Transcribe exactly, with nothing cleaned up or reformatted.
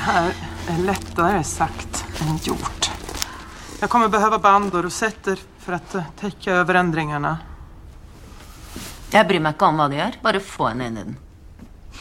här är lättare sagt än gjort. Jag kommer behöva band och rosetter för att täcka över ändringarna. Jeg bryr meg ikke om hva du gjør, bare få henne inn i den.